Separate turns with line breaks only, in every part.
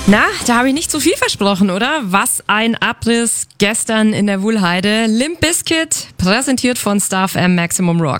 Na, da habe ich nicht zu viel versprochen, oder? Was ein Abriss gestern in der Wuhlheide. Limp Bizkit, präsentiert von Star FM Maximum Rock.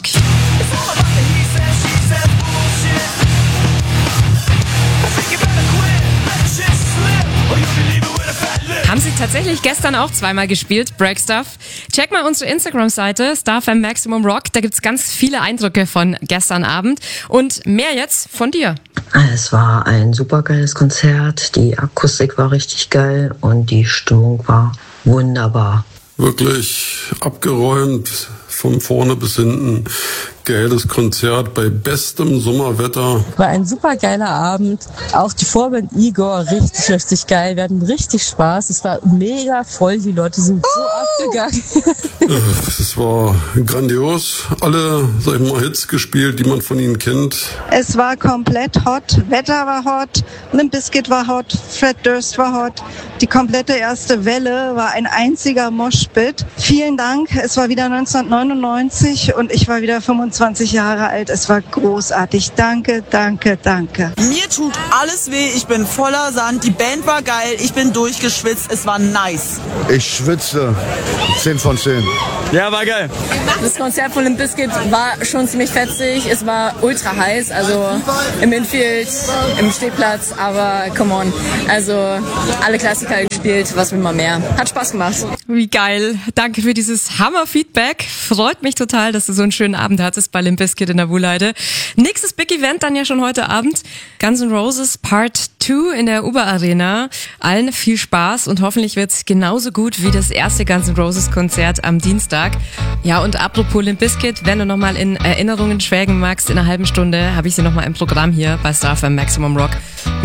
Haben sie tatsächlich gestern auch zweimal gespielt, Break Stuff. Check mal unsere Instagram-Seite, Star FM Maximum Rock. Da gibt's ganz viele Eindrücke von gestern Abend. Und mehr jetzt von dir.
Es war ein supergeiles Konzert. Die Akustik war richtig geil und die Stimmung war wunderbar.
Wirklich abgeräumt, von vorne bis hinten. Geiles Konzert bei bestem Sommerwetter.
War ein super geiler Abend. Auch die Vorband Igor, richtig geil. Wir hatten richtig Spaß. Es war mega voll. Die Leute sind so abgegangen.
Es war grandios. Alle, sag ich mal, Hits gespielt, die man von ihnen kennt.
Es war komplett hot. Wetter war hot. Limp Bizkit war hot. Fred Durst war hot. Die komplette erste Welle war ein einziger Moshpit. Vielen Dank. Es war wieder 1999 und ich war wieder 25 Jahre alt. Es war großartig. Danke.
Mir tut alles weh. Ich bin voller Sand. Die Band war geil. Ich bin durchgeschwitzt. Es war nice.
Ich schwitzte. 10 von 10.
Ja, war geil.
Das Konzert von Limp Bizkit war schon ziemlich fetzig. Es war ultra heiß. Also im Infield, im Stehplatz. Aber come on. Also alle Klassiker gespielt. Was will man mehr? Hat Spaß gemacht.
Wie geil. Danke für dieses Hammer-Feedback. Freut mich total, dass du so einen schönen Abend hattest bei Limp Bizkit in der Wuhlheide. Nächstes Big Event dann ja schon heute Abend. Guns N' Roses Part 2 in der Uber Arena. Allen viel Spaß und hoffentlich wird's genauso gut wie das erste Guns N' Roses Konzert am Dienstag. Ja, und apropos Limp Bizkit, wenn du nochmal in Erinnerungen schwelgen magst, in einer halben Stunde habe ich sie nochmal im Programm hier bei Star FM Maximum Rock.